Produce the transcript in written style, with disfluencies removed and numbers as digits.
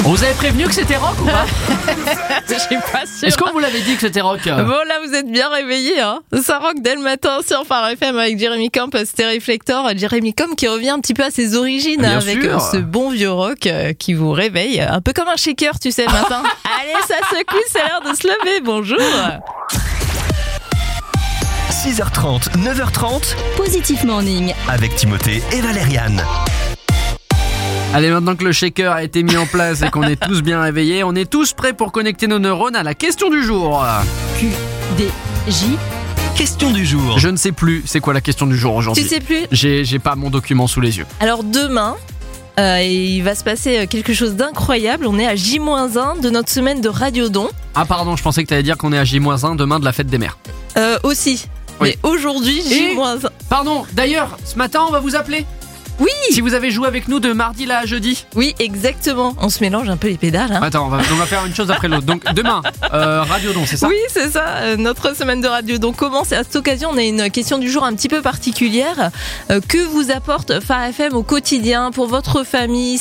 On vous avait prévenu que c'était rock ou pas? Je suis pas sûre. Est-ce qu'on vous l'avait dit que c'était rock? Bon, là, vous êtes bien réveillés, hein. Ça rock dès le matin sur Phare FM avec Jérémy Camp, c'était Reflector. Jérémy Camp qui revient un petit peu à ses origines, Bien avec sûr. ce bon vieux rock qui vous réveille. Un peu comme un shaker, tu sais, le matin. Allez, ça secoue, c'est l'heure de se lever. Bonjour. 6h30, 9h30, Positif Morning. avec Timothée et Valériane. Allez, maintenant que le shaker a été mis en place et qu'on est tous bien réveillés, on est tous prêts pour connecter nos neurones à la question du jour. QDJ. Question du jour. Je ne sais plus c'est quoi la question du jour aujourd'hui. Tu sais plus? J'ai pas mon document sous les yeux. Alors demain, il va se passer quelque chose d'incroyable. On est à J-1 de notre semaine de Radiodon. Ah pardon, je pensais que t'allais dire qu'on est à J-1 demain de la fête des mères. Aussi. Oui. Mais aujourd'hui, J-1. Pardon, d'ailleurs, ce matin on va vous appeler. Oui. Si vous avez joué avec nous de mardi là à jeudi. Oui, exactement. On se mélange un peu les pédales. Hein. Attends, on va faire une chose après l'autre. Donc demain, Radiodon, c'est ça? Oui, c'est ça, notre semaine de radio. Donc commence, et à cette occasion, on a une question du jour un petit peu particulière. Que vous apporte Phare FM au quotidien pour votre famille?